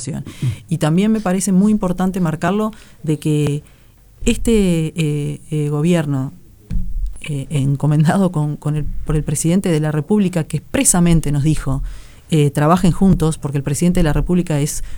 situación. Y también me parece muy importante marcarlo de que este gobierno, encomendado por el presidente de la República, que expresamente nos dijo, trabajen juntos, porque el presidente de la República es